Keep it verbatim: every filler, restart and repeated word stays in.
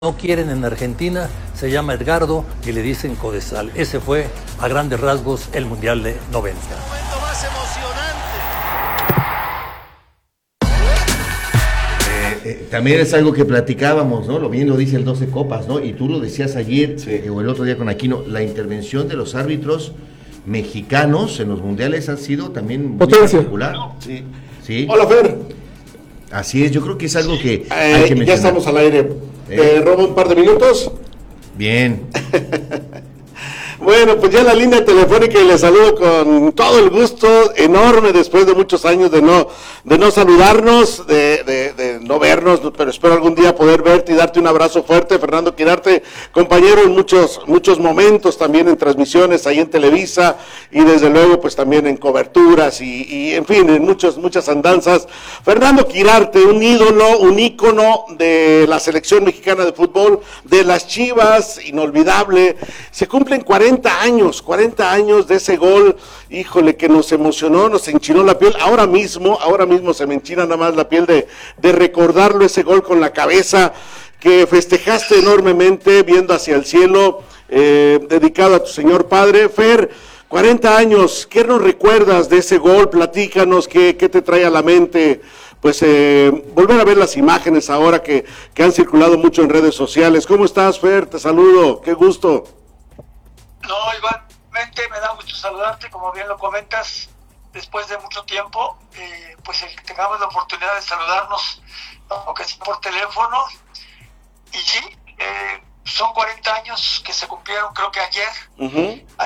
no quieren en Argentina, se llama Edgardo y le dicen Codesal. Ese fue, a grandes rasgos, el Mundial de noventa. El momento más emocionante. Eh, eh, también es algo que platicábamos, ¿no? Lo bien lo dice el doce Copas, ¿no? Y tú lo decías ayer, sí. eh, o el otro día con Aquino, la intervención de los árbitros mexicanos en los mundiales ha sido también muy particular. Sí. Sí. Hola, Fer. Así es, yo creo que es algo que Eh, hay que mencionar. Ya estamos al aire. ¿Te eh. robo un par de minutos? Bien. Bueno, pues ya la línea telefónica y le saludo con todo el gusto enorme después de muchos años de no de no saludarnos, de, de, de no vernos, pero espero algún día poder verte y darte un abrazo fuerte. Fernando Quirarte, compañero en muchos muchos momentos, también en transmisiones ahí en Televisa y desde luego pues también en coberturas y, y en fin, en muchos, muchas andanzas. Fernando Quirarte, un ídolo, un ícono de la selección mexicana de fútbol, de las Chivas, inolvidable. Se cumplen cuarenta años, cuarenta años de ese gol, híjole, que nos emocionó, nos enchinó la piel. Ahora mismo, ahora mismo se me enchina nada más la piel de, de recordarlo, ese gol con la cabeza, que festejaste enormemente viendo hacia el cielo, eh, dedicado a tu señor padre. Fer, cuarenta años, ¿qué nos recuerdas de ese gol? Platícanos, ¿qué, qué te trae a la mente? Pues eh, volver a ver las imágenes ahora que, que han circulado mucho en redes sociales. ¿Cómo estás, Fer? Te saludo, qué gusto. No, igualmente me da gusto saludarte, como bien lo comentas, después de mucho tiempo, eh, pues el que tengamos la oportunidad de saludarnos, aunque sea por teléfono, y sí, eh, son cuarenta años que se cumplieron, creo que ayer, uh-huh.